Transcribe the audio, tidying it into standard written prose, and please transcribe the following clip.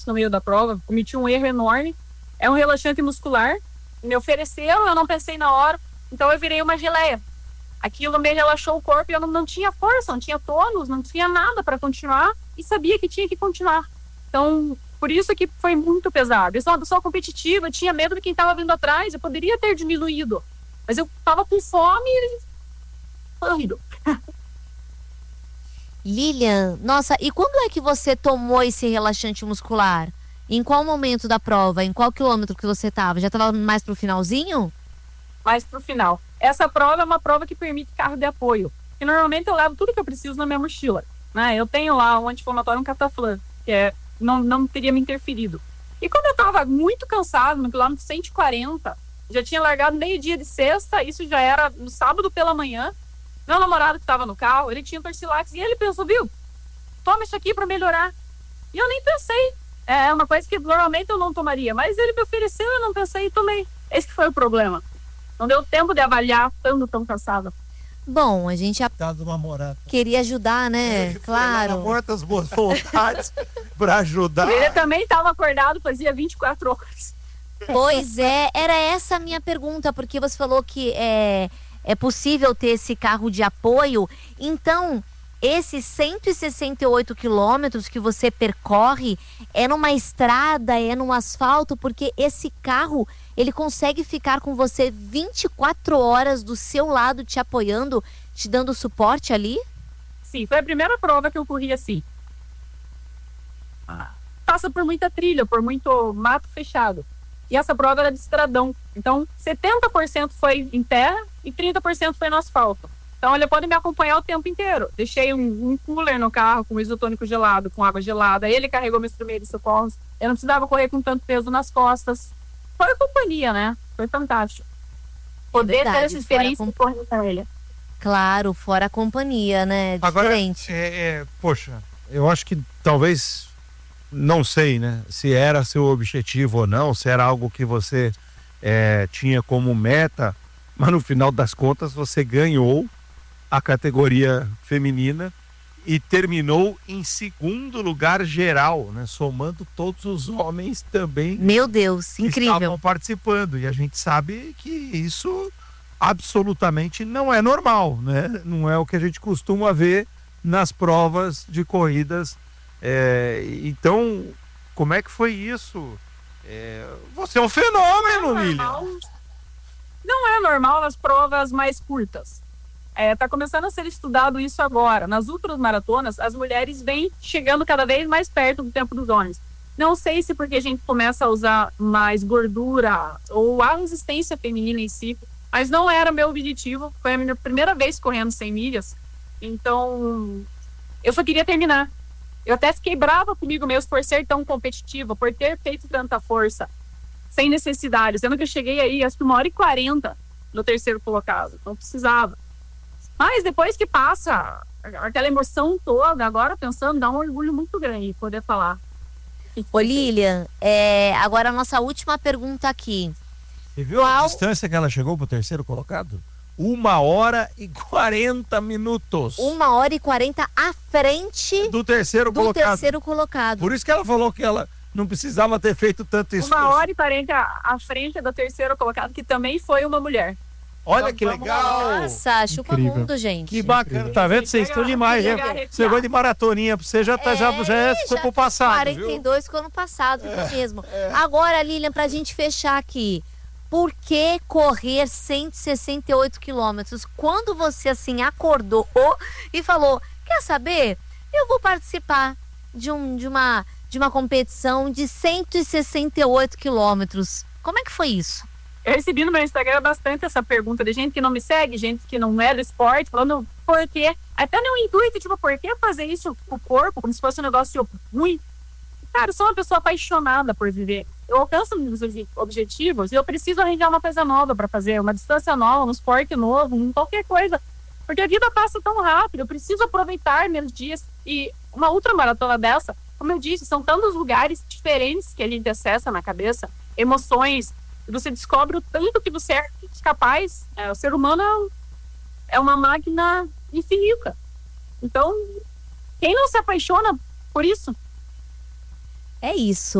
no meio da prova, cometi um erro enorme. É um relaxante muscular, me ofereceram, eu não pensei na hora, então eu virei uma geleia. Aquilo me relaxou o corpo e eu não tinha força, não tinha tônus, não tinha nada para continuar e sabia que tinha que continuar. Então, por isso que foi muito pesado. Eu sou uma pessoa competitiva, eu tinha medo de quem estava vindo atrás, eu poderia ter diminuído, mas eu estava com fome e foi horrível. Lilian, nossa, e quando é que você tomou esse relaxante muscular? Em qual momento da prova? Em qual quilômetro que você estava? Já estava mais pro finalzinho? Mais pro final. Essa prova é uma prova que permite carro de apoio. E normalmente eu levo tudo que eu preciso na minha mochila, né? Eu tenho lá um anti-inflamatório, um Cataflan, que não teria me interferido. E quando eu estava muito cansado, no quilômetro 140, já tinha largado meio-dia de sexta, isso já era no sábado pela manhã. Meu namorado que estava no carro, ele tinha Torcilax e ele pensou, viu, toma isso aqui para melhorar. E eu nem pensei. É uma coisa que normalmente eu não tomaria, mas ele me ofereceu, eu não pensei e tomei. Esse que foi o problema. Não deu tempo de avaliar, estando tão cansada. Bom, a gente queria ajudar, né? Claro. Muitas boas vontades para ajudar. Ele também estava acordado, fazia 24 horas. Pois é, era essa a minha pergunta, porque você falou que é possível ter esse carro de apoio. Então, esses 168 quilômetros que você percorre é numa estrada, é num asfalto, porque esse carro, ele consegue ficar com você 24 horas do seu lado, te apoiando, te dando suporte ali? Sim, foi a primeira prova que eu corri assim. Passa por muita trilha, por muito mato fechado. E essa prova era de estradão. Então, 70% foi em terra e 30% foi no asfalto. Então, ele pode me acompanhar o tempo inteiro. Deixei um cooler no carro com isotônico gelado, com água gelada. Ele carregou meus primeiros socorros. Eu não precisava correr com tanto peso nas costas. Foi companhia, né? Foi fantástico. Poder ter essa experiência de correr com ele. Claro, fora a companhia, né? Diferente. Agora, poxa, eu acho que talvez, não sei, né? Se era seu objetivo ou não, se era algo que você tinha como meta, mas no final das contas você ganhou a categoria feminina e terminou em segundo lugar geral, né? Somando todos os homens também. Meu Deus, incrível. Estavam participando, e a gente sabe que isso absolutamente não é normal, né? Não é o que a gente costuma ver nas provas de corridas. Então, como é que foi isso? Você é um fenômeno, Lilian. Não é normal nas provas mais curtas. Tá começando a ser estudado isso agora. Nas ultramaratonas, as mulheres vêm chegando cada vez mais perto do tempo dos homens. Não sei se porque a gente começa a usar mais gordura ou a resistência feminina em si, mas não era meu objetivo. Foi a minha primeira vez correndo 100 milhas. Então, eu só queria terminar. Eu até fiquei brava comigo mesmo por ser tão competitiva, por ter feito tanta força, sem necessidade. Sendo que eu cheguei aí, acho que 1h40 no terceiro colocado. Não precisava. Mas depois que passa aquela emoção toda, agora pensando, dá um orgulho muito grande poder falar. Ô Lilian, agora a nossa última pergunta aqui. Você viu a distância que ela chegou pro terceiro colocado? 1h40 minutos. 1h40 à frente do terceiro colocado. Por isso que ela falou que ela não precisava ter feito tanto esforço. 1h40 à frente do terceiro colocado, que também foi uma mulher. Olha que legal! Nossa, chupa mundo, gente. Que bacana, tá vendo? Vocês estão demais, né? Você foi de maratoninha, você já foi pro passado. 42 ficou no passado, mesmo. Agora, Lilian, pra gente fechar aqui, por que correr 168 quilômetros? Quando você assim acordou e falou, quer saber? Eu vou participar de uma competição de 168 quilômetros. Como é que foi isso? Eu recebi no meu Instagram bastante essa pergunta de gente que não me segue, gente que não é do esporte, falando por quê? Até no intuito, tipo, por que fazer isso com o corpo, como se fosse um negócio ruim? Cara, eu sou uma pessoa apaixonada por viver. Eu alcanço meus objetivos e eu preciso arranjar uma coisa nova para fazer, uma distância nova, um esporte novo, qualquer coisa. Porque a vida passa tão rápido, eu preciso aproveitar meus dias. E uma ultramaratona dessa, como eu disse, são tantos lugares diferentes que a gente acessa na cabeça, emoções. Você descobre o tanto que você é capaz. O ser humano é uma máquina infinita. Então, quem não se apaixona por isso? É isso.